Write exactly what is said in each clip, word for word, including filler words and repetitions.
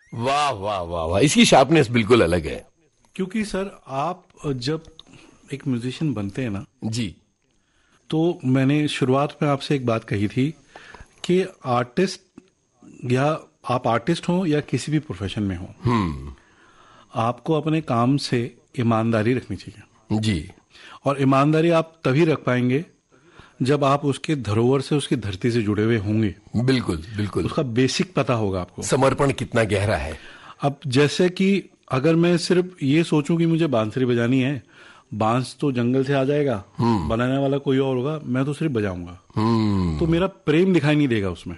वाह वाह वाह वाह, इसकी शार्पनेस बिल्कुल अलग है। क्योंकि सर आप जब एक म्यूजिशियन बनते हैं ना जी, तो मैंने शुरुआत में आपसे एक बात कही थी कि आर्टिस्ट, या आप आर्टिस्ट हो या किसी भी प्रोफेशन में हो, हम्म, आपको अपने काम से ईमानदारी रखनी चाहिए। जी, और ईमानदारी आप तभी रख पाएंगे जब आप उसके धरोहर से, उसकी धरती से जुड़े हुए होंगे। बिल्कुल बिल्कुल, उसका बेसिक पता होगा आपको, समर्पण कितना गहरा है। अब जैसे कि अगर मैं सिर्फ ये सोचूं कि मुझे बांसुरी बजानी है, बांस तो जंगल से आ जाएगा, बनाने वाला कोई और होगा, मैं तो सिर्फ बजाऊंगा, तो मेरा प्रेम दिखाई नहीं देगा उसमें।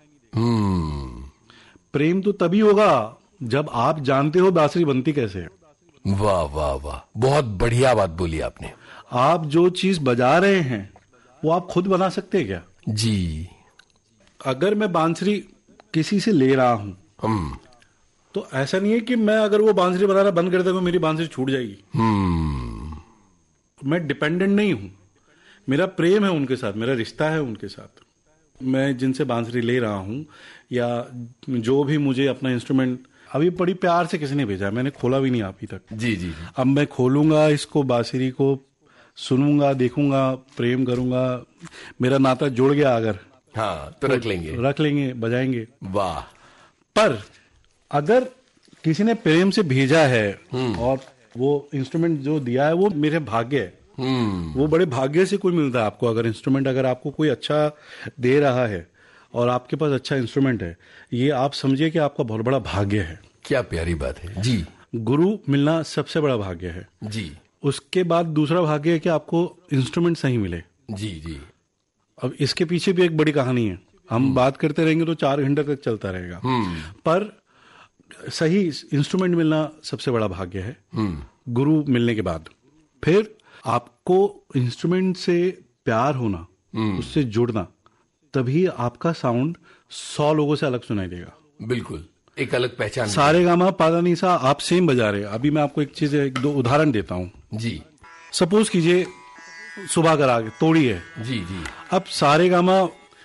प्रेम तो तभी होगा जब आप जानते हो बांसुरी बनती कैसे है। वाह वाह वाह, बहुत बढ़िया बात बोली आपने। आप जो चीज बजा रहे हैं वो आप खुद बना सकते हैं क्या? जी, अगर मैं बांसुरी किसी से ले रहा हूं, हम, तो ऐसा नहीं है कि मैं अगर वो बांसुरी बनाना बंद कर दूंगा मेरी बांसुरी छूट जाएगी। हम्म, मैं डिपेंडेंट नहीं हूं, मेरा प्रेम है उनके साथ, मेरा रिश्ता है उनके साथ। मैं जिनसे बांसुरी ले रहा हूं या जो भी मुझे अपना इंस्ट्रूमेंट, अभी बड़ी प्यार से किसी ने भेजा है, मैंने खोला भी नहीं अभी तक। जी जी, अब मैं खोलूंगा इसको, बांसुरी को सुनूंगा, देखूंगा, प्रेम करूंगा, मेरा नाता जुड़ गया अगर, हाँ तो रख लेंगे, रख लेंगे, बजाएंगे। वाह। पर अगर किसी ने प्रेम से भेजा है और वो इंस्ट्रूमेंट जो दिया है वो मेरे भाग्य है, वो बड़े भाग्य से कोई मिलता है आपको। अगर इंस्ट्रूमेंट, अगर आपको कोई अच्छा दे रहा है और आपके पास अच्छा इंस्ट्रूमेंट है, ये आप समझिए कि आपका बहुत बड़ा भाग्य है। क्या प्यारी बात है जी। गुरु मिलना सबसे बड़ा भाग्य है जी। उसके बाद दूसरा भाग्य है कि आपको इंस्ट्रूमेंट सही मिले। जी जी। अब इसके पीछे भी एक बड़ी कहानी है, हम बात करते रहेंगे तो चार घंटे तक चलता रहेगा, पर सही इंस्ट्रूमेंट मिलना सबसे बड़ा भाग्य है गुरु मिलने के बाद। फिर आपको इंस्ट्रूमेंट से प्यार होना, उससे जुड़ना, तभी आपका साउंड सौ लोगों से अलग सुनाई देगा। बिल्कुल, एक अलग पहचान। सारे गामा पादा नी सा आप सेम बजा रहे हैं। अभी मैं आपको एक चीज, एक दो उदाहरण देता हूँ जी। सपोज कीजिए सुबह कर आगे तोड़ी है जी जी। अब सारे गामा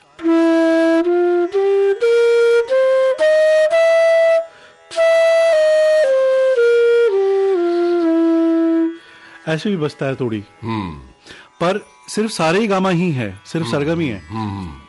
ऐसे भी बजता है तोड़ी, पर सिर्फ सारे ही गामा ही है, सिर्फ सरगम ही है।